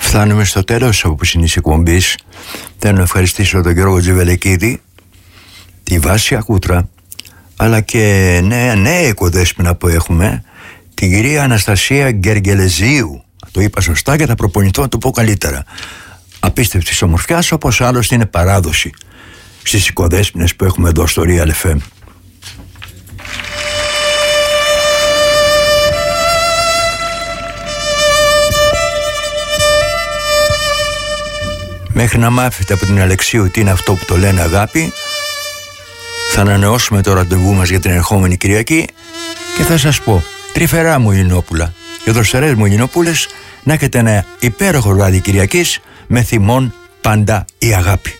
Φτάνουμε στο τέλος από συνήθως εκπομπής. Θέλω να ευχαριστήσω τον Γιώργο Τζιβελεκίδη, τη Βάσια Κούτρα, αλλά και νέα οικοδέσποινα που έχουμε, την κυρία Αναστασία Γκεργελεζίου. Το είπα σωστά και θα προπονηθώ να το πω καλύτερα. Απίστευτης ομορφιάς, όπως άλλωστε είναι παράδοση στις οικοδέσποινες που έχουμε εδώ στο Real FM. Μέχρι να μάθετε από την Αλεξίου τι είναι αυτό που το λένε αγάπη, θα ανανεώσουμε το ραντεβού μας για την ερχόμενη Κυριακή και θα σας πω, τρυφερά μου Ελληνόπουλα και δροσερές μου Ελληνοπούλες, να έχετε ένα υπέροχο βράδυ Κυριακής με θυμόν πάντα η αγάπη.